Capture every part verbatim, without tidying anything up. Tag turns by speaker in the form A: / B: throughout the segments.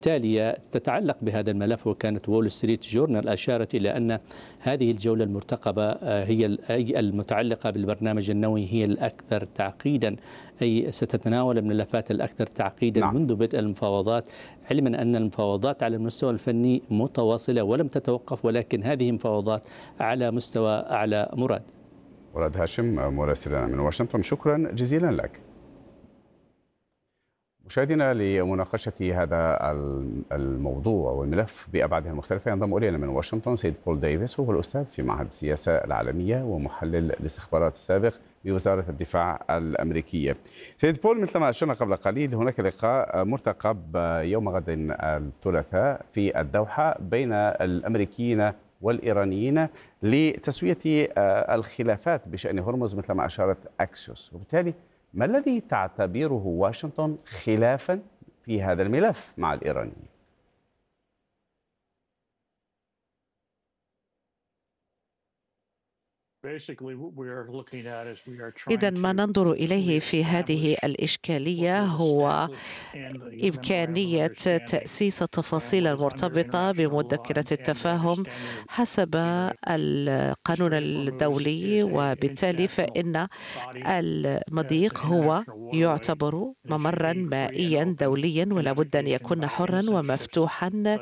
A: التالية تتعلق بهذا الملف، وكانت وول ستريت جورنال أشارت إلى أن هذه الجولة المرتقبة آه، هي ال- أي المتعلقة بالبرنامج النووي هي الأكثر تعقيدا، أي ستتناول الملفات الأكثر تعقيدا
B: نعم.
A: منذ بدء المفاوضات، علما أن المفاوضات على المستوى الفني متواصلة ولم تتوقف، ولكن هذه مفاوضات على مستوى أعلى. مراد.
B: مراد هاشم مراسلنا من واشنطن، شكرا جزيلا لك. مشاهدينا، لمناقشة هذا الموضوع والملف بأبعاده المختلفة ينضم إلينا من واشنطن سيد بول ديفيس، وهو الأستاذ في معهد السياسة العالمية ومحلل الاستخبارات السابق بوزارة الدفاع الأمريكية. سيد بول، مثل ما أشرنا قبل قليل، هناك لقاء مرتقب يوم غد الثلاثاء في الدوحة بين الأمريكيين والإيرانيين لتسوية الخلافات بشأن هرمز مثل ما أشارت أكسيوس، وبالتالي ما الذي تعتبره واشنطن خلافا في هذا الملف مع الإيرانيين؟
C: إذا ما ننظر إليه في هذه الإشكالية هو إمكانية تأسيس التفاصيل المرتبطة بمذكرة التفاهم حسب القانون الدولي، وبالتالي فإن المضيق هو يعتبر ممرا مائيا دوليا ولا بد أن يكون حرا ومفتوحا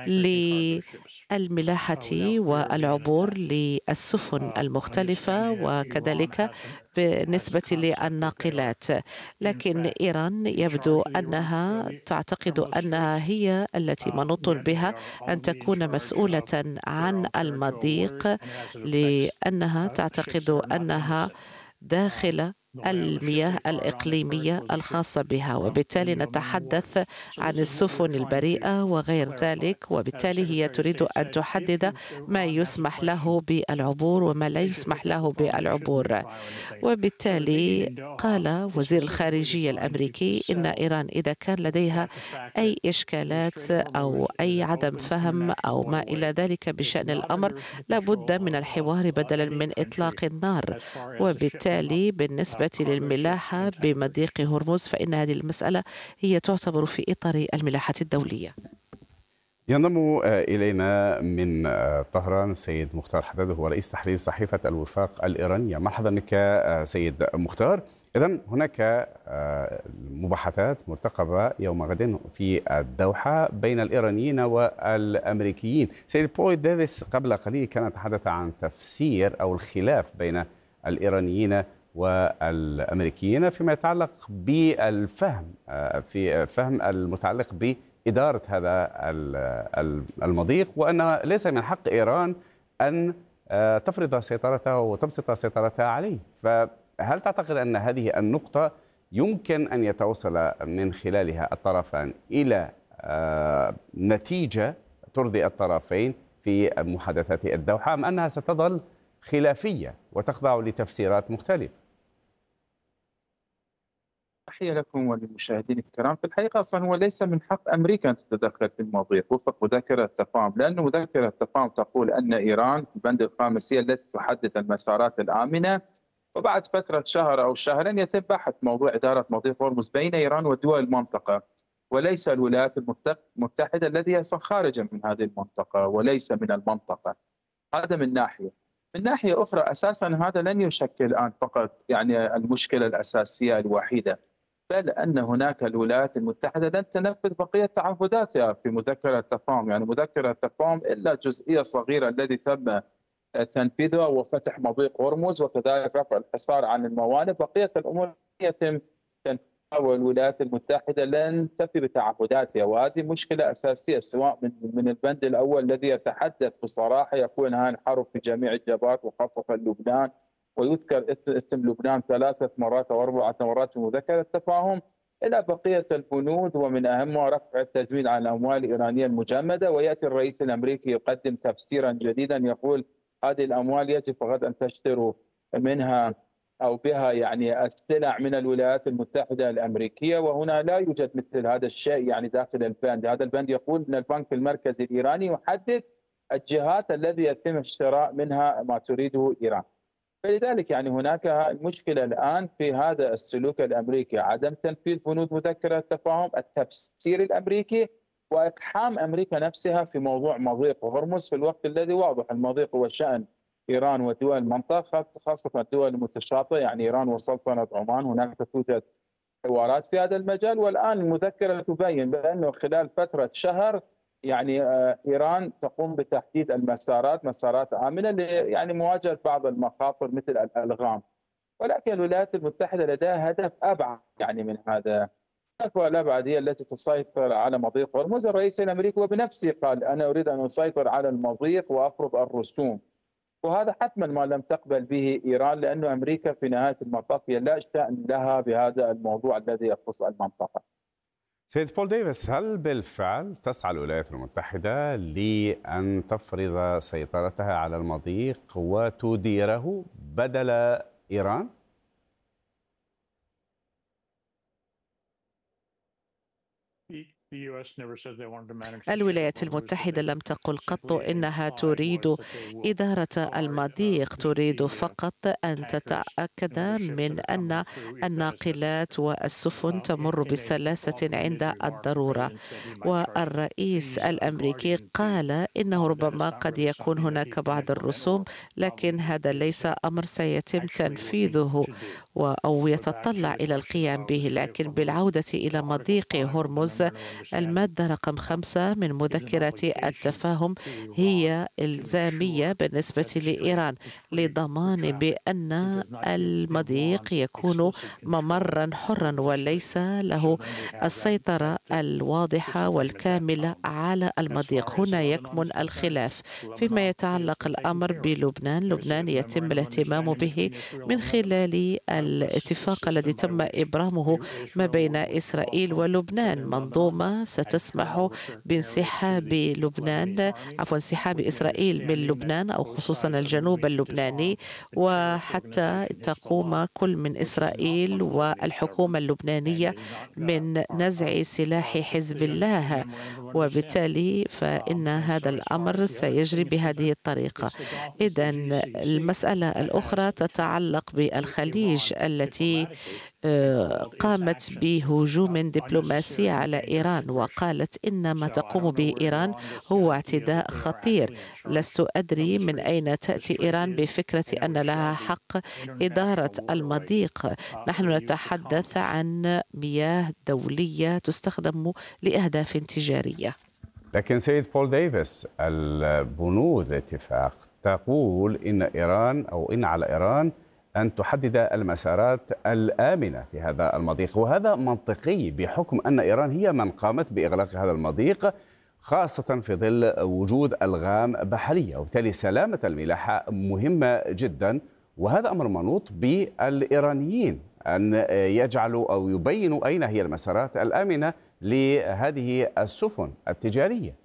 C: للملاحة والعبور للسفن المختلفة وكذلك بالنسبة للناقلات. لكن إيران يبدو أنها تعتقد أنها هي التي منوط بها أن تكون مسؤولة عن المضيق، لأنها تعتقد أنها داخل المياه الإقليمية الخاصة بها، وبالتالي نتحدث عن السفن البريئة وغير ذلك، وبالتالي هي تريد أن تحدد ما يسمح له بالعبور وما لا يسمح له بالعبور. وبالتالي قال وزير الخارجية الأمريكي إن إيران إذا كان لديها أي إشكالات أو أي عدم فهم أو ما إلى ذلك بشأن الأمر لابد من الحوار بدلا من إطلاق النار. وبالتالي بالنسبة للملاحة بمضيق هرمز فإن هذه المسألة هي تعتبر في إطار الملاحة الدولية.
B: ينضم إلينا من طهران السيد مختار حداد، هو رئيس تحرير صحيفة الوفاق الإيرانية. مرحبا بك سيد مختار. إذن هناك مباحثات مرتقبة يوم غد في الدوحة بين الإيرانيين والأمريكيين. سيد بول ديفيس قبل قليل كان يتحدث عن تفسير أو الخلاف بين الإيرانيين والأمريكيين فيما يتعلق بالفهم، في فهم المتعلق بإدارة هذا المضيق، وأن ليس من حق إيران أن تفرض سيطرتها وتبسط سيطرتها عليه. فهل تعتقد أن هذه النقطة يمكن أن يتوصل من خلالها الطرفان إلى نتيجة ترضي الطرفين في محادثات الدوحة، أم أنها ستظل خلافية وتخضع لتفسيرات مختلفة؟
D: تحية لكم وللمشاهدين الكرام. في الحقيقة أصلا هو ليس من حق أمريكا أن تتدخل في المضيق وفق مذكرة التفاهم، لأن مذكرة التفاهم تقول أن إيران في البند الخامس هي التي تحدد المسارات الآمنة، وبعد فترة شهر أو شهرين يتم بحث موضوع إدارة مضيق هرمز بين إيران ودول المنطقة، وليس الولايات المتحدة الذي هي خارجا من هذه المنطقة وليس من المنطقة. هذا من ناحية. من ناحية أخرى أساسا هذا لن يشكل الآن فقط يعني المشكلة الأساسية الوحيدة، بل أن هناك الولايات المتحدة لن تنفذ بقية تعهداتها في مذكرة التفاهم. يعني مذكرة التفاهم إلا جزئية صغيرة الذي تم تنفيذها وفتح مضيق هرمز وكذلك رفع الحصار عن الموانئ، بقية الأمور يتم تنفيذها والولايات المتحدة لن تفي بتعهداتها، وهذه مشكلة أساسية سواء من من البند الأول الذي يتحدث بصراحة يكون هان حرب في جميع الجبهات وخاصة لبنان، ويذكر اسم لبنان ثلاثة مرات أو أربعة مرات في مذكرة التفاهم، إلى بقية البنود ومن أهمها رفع التجويد عن الأموال الإيرانية المجمدة. ويأتي الرئيس الأمريكي يقدم تفسيرا جديدا يقول هذه الأموال يجب فقط أن تشتروا منها أو بها يعني السلع من الولايات المتحدة الأمريكية، وهنا لا يوجد مثل هذا الشيء يعني داخل البند. هذا البند يقول أن البنك المركزي الإيراني يحدد الجهات الذي يتم الشراء منها ما تريده إيران. فلذلك يعني هناك المشكلة الآن في هذا السلوك الأمريكي، عدم تنفيذ بنود مذكرة التفاهم، التفسير الأمريكي وإقحام أمريكا نفسها في موضوع مضيق هرمز في الوقت الذي واضح المضيق هو شأن إيران ودول المنطقة، خاصة الدول المتشاطئة يعني إيران وسلطنة عمان. هناك توجد حوارات في هذا المجال، والآن المذكرة تبين بأنه خلال فترة شهر يعني إيران تقوم بتحديد المسارات، مسارات آمنة يعني مواجهة بعض المخاطر مثل الألغام. ولكن الولايات المتحدة لديها هدف أبعد يعني من هذا. الأبعد هي التي تسيطر على مضيق هرمز. الرئيس الأمريكي وبنفسه قال أنا أريد أن أسيطر على المضيق وأفرض الرسوم، وهذا حتما ما لم تقبل به إيران، لأن أمريكا في نهاية المطاف هي لا شأن لها بهذا الموضوع الذي يخص المنطقة.
B: سيد بول ديفيس، هل بالفعل تسعى الولايات المتحدة لأن تفرض سيطرتها على المضيق وتديره بدل إيران؟
C: الولايات المتحدة لم تقل قط إنها تريد إدارة المضيق، تريد فقط أن تتأكد من أن الناقلات والسفن تمر بسلاسة عند الضرورة. والرئيس الأمريكي قال إنه ربما قد يكون هناك بعض الرسوم، لكن هذا ليس أمر سيتم تنفيذه أو يتطلع إلى القيام به. لكن بالعودة إلى مضيق هرمز، المادة رقم خمسة من مذكرة التفاهم هي إلزامية بالنسبة لإيران لضمان بأن المضيق يكون ممرا حرا وليس له السيطرة الواضحة والكاملة على المضيق. هنا يكمن الخلاف فيما يتعلق الأمر بلبنان. لبنان يتم الاهتمام به من خلال الاتفاق الذي تم إبرامه ما بين إسرائيل ولبنان، منظومة ستسمح بانسحاب لبنان عفوا انسحاب إسرائيل من لبنان أو خصوصا الجنوب اللبناني، وحتى تقوم كل من إسرائيل والحكومة اللبنانية من نزع سلاح حزب الله، وبالتالي فإن هذا الأمر سيجري بهذه الطريقة. إذن المسألة الأخرى تتعلق بالخليج التي قامت بهجوم دبلوماسي على إيران، وقالت إن ما تقوم به إيران هو اعتداء خطير. لست أدري من أين تأتي إيران بفكرة أن لها حق إدارة المضيق. نحن نتحدث عن مياه دولية تستخدم لأهداف تجارية.
B: لكن سيد بول ديفيس، البنود الاتفاق تقول إن إيران أو إن على إيران أن تحدد المسارات الآمنة في هذا المضيق، وهذا منطقي بحكم أن إيران هي من قامت بإغلاق هذا المضيق، خاصة في ظل وجود ألغام بحرية، وبالتالي سلامة الملاحة مهمة جدا. وهذا أمر منوط بالإيرانيين أن يجعلوا أو يبينوا أين هي المسارات الآمنة لهذه السفن التجارية.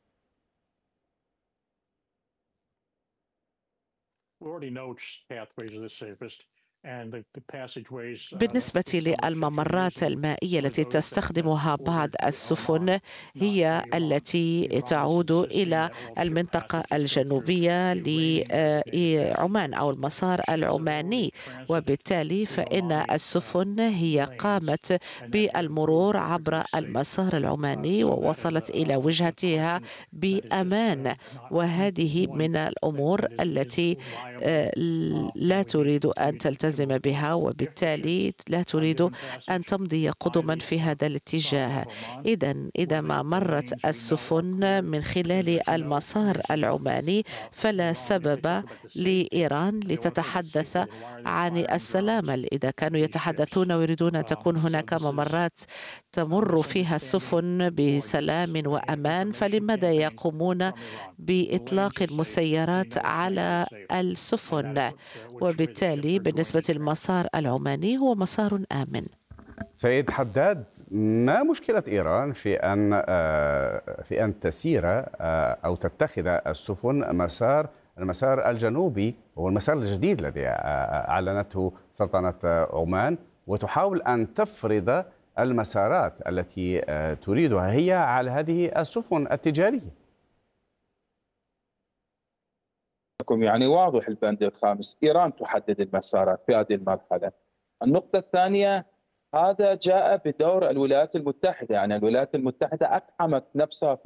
C: بالنسبة للممرات المائية التي تستخدمها بعض السفن هي التي تعود إلى المنطقة الجنوبية لعمان أو المسار العماني، وبالتالي فإن السفن هي قامت بالمرور عبر المسار العماني ووصلت إلى وجهتها بأمان. وهذه من الأمور التي لا تريد أن تلتزم بها، وبالتالي لا تريد أن تمضي قدما في هذا الاتجاه. إذا إذا ما مرت السفن من خلال المسار العماني فلا سبب لإيران لتتحدث عن السلامة. إذا كانوا يتحدثون ويريدون أن تكون هناك ممرات تمر فيها السفن بسلام وأمان، فلماذا يقومون بإطلاق المسيرات على السفن؟ وبالتالي بالنسبة للمسار العماني هو مسار آمن.
B: سيد حداد، ما مشكلة إيران في أن في أن تسير أو تتخذ السفن مسار المسار الجنوبي، هو المسار الجديد الذي أعلنته سلطنة عمان، وتحاول أن تفرض المسارات التي تريدها هي على هذه السفن التجارية؟
D: يعني واضح البند الخامس، إيران تحدد المسارات في هذه المرحلة. النقطة الثانية، هذا جاء بدور الولايات المتحدة، يعني الولايات المتحدة أقحمت نفسها